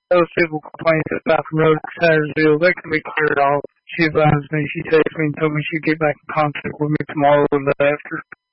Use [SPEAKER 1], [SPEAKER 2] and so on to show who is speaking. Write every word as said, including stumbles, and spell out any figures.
[SPEAKER 1] Those civil complaints at Falcon Road, Sattersville, they can be cleared off. She advised me, she texted me and told me she'd get back in contact with me tomorrow or the day after.